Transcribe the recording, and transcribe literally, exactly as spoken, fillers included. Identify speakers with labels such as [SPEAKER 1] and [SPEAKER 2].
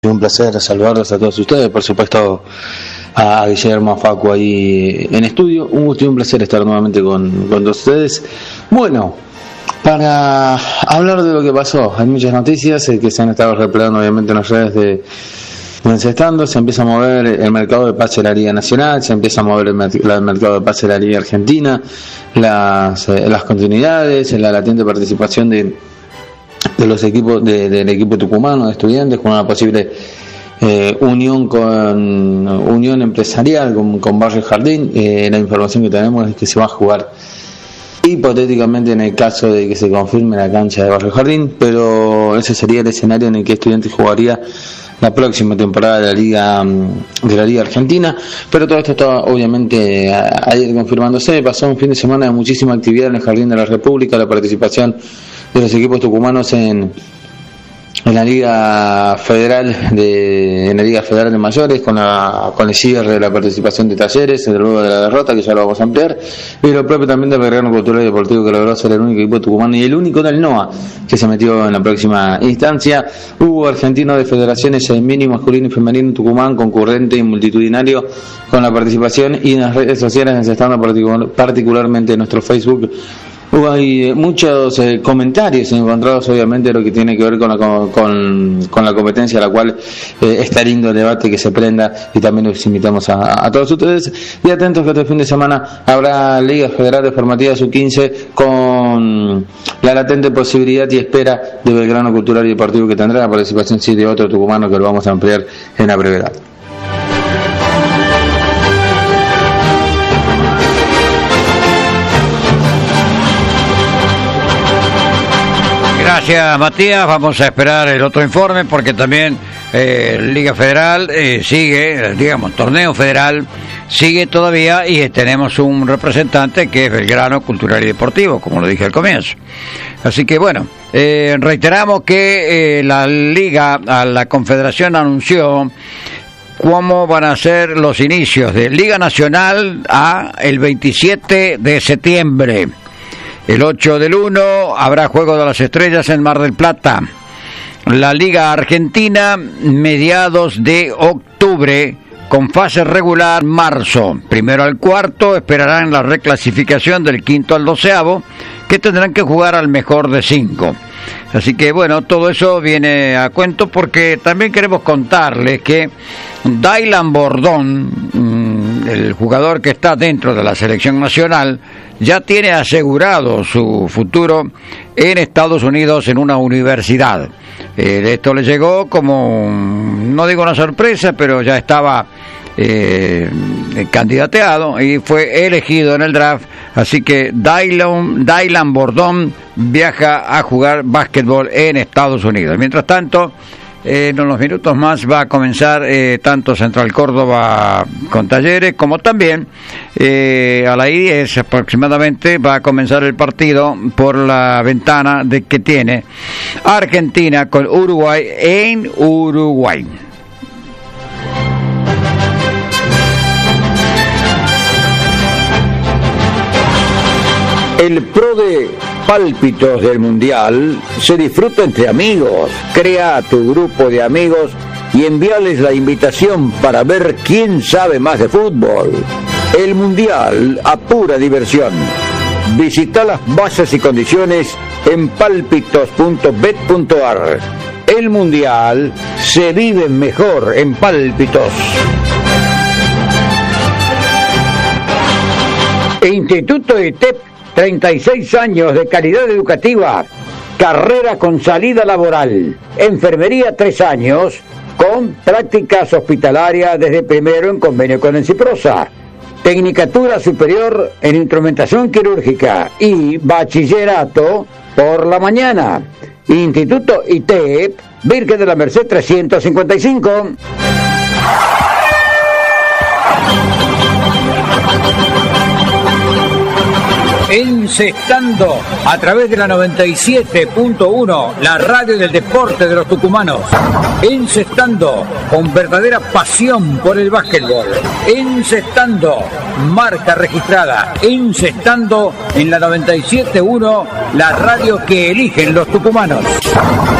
[SPEAKER 1] Un placer saludarlos a todos ustedes, por supuesto a Guillermo, a Facu ahí en estudio. Un gusto y un placer estar nuevamente con, con todos ustedes. Bueno, para hablar de lo que pasó, hay muchas noticias eh, que se han estado replegando obviamente en las redes de, de Encestando. Se empieza a mover el mercado de pase de la Liga Nacional, se empieza a mover el, el mercado de pase de la Liga Argentina, las, eh, las continuidades, la latente participación de de los equipos de, del equipo tucumano de estudiantes con una posible eh, unión con unión empresarial con, con Barrio Jardín. Eh, la información que tenemos es que se va a jugar hipotéticamente en el caso de que se confirme la cancha de Barrio Jardín, pero ese sería el escenario en el que Estudiantes jugaría la próxima temporada de la Liga de la Liga Argentina. Pero todo esto está obviamente ayer confirmándose. Pasó un fin de semana de muchísima actividad en el Jardín de la República, la participación de los equipos tucumanos en en la Liga Federal de en la Liga Federal de Mayores, con la con el cierre de la participación de Talleres luego de la derrota, que ya lo vamos a ampliar, y lo propio también del Belgrano Cultural y Deportivo, que logró ser el único equipo tucumano y el único del N O A que se metió en la próxima instancia. Hubo argentinos de federaciones en mini, masculino y femenino en Tucumán, concurrente y multitudinario con la participación, y en las redes sociales, Encestando particularmente en nuestro Facebook, hubo hay muchos eh, comentarios encontrados, obviamente, lo que tiene que ver con la, con, con la competencia, a la cual eh, está lindo el debate que se prenda, y también los invitamos a, a todos ustedes. Y atentos que este fin de semana habrá Liga Federal de Formativa sub quince con la latente posibilidad y espera de Belgrano Cultural y Deportivo, que tendrá la participación sí de otro tucumano, que lo vamos a ampliar en la brevedad.
[SPEAKER 2] Gracias, Matías. Vamos a esperar el otro informe, porque también eh, Liga Federal eh, sigue, digamos, torneo federal sigue todavía, y tenemos un representante que es Belgrano Cultural y Deportivo, como lo dije al comienzo. Así que bueno, eh, reiteramos que eh, la Liga, a la Confederación anunció cómo van a ser los inicios de Liga Nacional a el veintisiete de septiembre. El ocho del uno habrá Juego de las Estrellas en Mar del Plata. La Liga Argentina, mediados de octubre, con fase regular marzo. Primero al cuarto esperarán la reclasificación del quinto al doceavo, que tendrán que jugar al mejor de cinco. Así que bueno, todo eso viene a cuento, porque también queremos contarles que Dylan Bordón, el jugador que está dentro de la selección nacional, ya tiene asegurado su futuro en Estados Unidos en una universidad. Eh, esto le llegó como, no digo una sorpresa, pero ya estaba eh, candidateado y fue elegido en el draft. Así que Dylan, Dylan Bordón viaja a jugar básquetbol en Estados Unidos. Mientras tanto, Eh, en unos minutos más va a comenzar eh, tanto Central Córdoba con Talleres, como también eh, a las diez aproximadamente va a comenzar el partido por la ventana de que tiene Argentina con Uruguay en Uruguay.
[SPEAKER 3] El Pro de Pálpitos del Mundial se disfruta entre amigos. Crea a tu grupo de amigos y envíales la invitación para ver quién sabe más de fútbol. El Mundial a pura diversión. Visita las bases y condiciones en pálpitos punto bet punto ar. El Mundial se vive mejor en Pálpitos. Instituto I T E P, treinta y seis años de calidad educativa, carrera con salida laboral, enfermería tres años, con prácticas hospitalarias desde primero en convenio con Enciprosa, tecnicatura superior en instrumentación quirúrgica y bachillerato por la mañana. Instituto I T E P, Virgen de la Merced trescientos cincuenta y cinco.
[SPEAKER 4] Encestando a través de la noventa y siete punto uno, la radio del deporte de los tucumanos. Encestando con verdadera pasión por el básquetbol. Encestando, marca registrada. Encestando en la noventa y siete punto uno, la radio que eligen los tucumanos.